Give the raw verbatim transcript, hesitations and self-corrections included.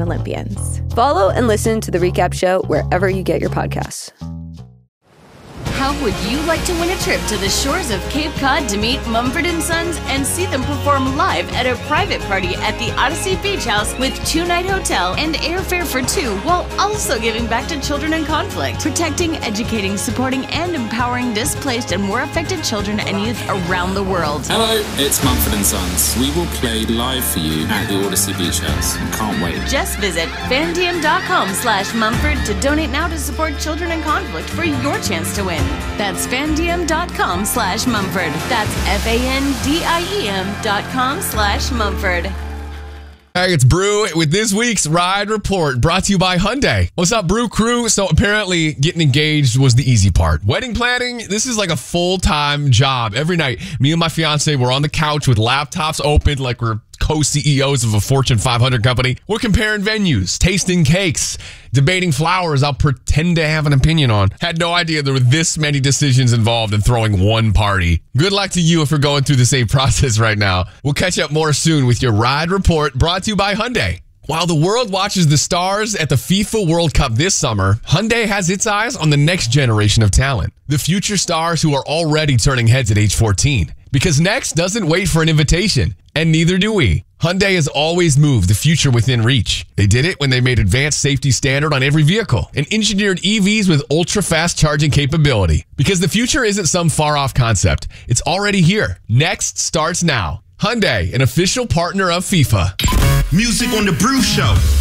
and Olympians. Follow and listen to The Recap Show wherever you get your podcasts. How would you like to win a trip to the shores of Cape Cod to meet Mumford and Sons and see them perform live at a private party at the Odyssey Beach House with two-night hotel and airfare for two, while also giving back to children in conflict, protecting, educating, supporting, and empowering displaced and war affected children and youth around the world? Hello, it's Mumford and Sons. We will play live for you at the Odyssey Beach House. Can't wait. Just visit fandiem.com slash Mumford to donate now to support children in conflict for your chance to win. That's fandiem.com slash Mumford. That's F-A-N-D-I-E-M dot com slash Mumford. Hey, it's Brew with this week's Ride Report, brought to you by Hyundai. What's up, Brew crew? So apparently getting engaged was the easy part. Wedding planning, this is like a full-time job. Every night, me and my fiance were on the couch with laptops open like we're co-C E Os of a Fortune five hundred company. We're comparing venues, tasting cakes, debating flowers I'll pretend to have an opinion on. Had no idea there were this many decisions involved in throwing one party. Good luck to you if you're going through the same process right now. We'll catch up more soon with your Ride Report, brought to you by Hyundai. While the world watches the stars at the FIFA World Cup this summer, Hyundai has its eyes on the next generation of talent. The future stars who are already turning heads at age fourteen. Because next doesn't wait for an invitation, and neither do we. Hyundai has always moved the future within reach. They did it when they made advanced safety standard on every vehicle and engineered E Vs with ultra-fast charging capability. Because the future isn't some far-off concept. It's already here. Next starts now. Hyundai, an official partner of FIFA. Music on the Brew Show.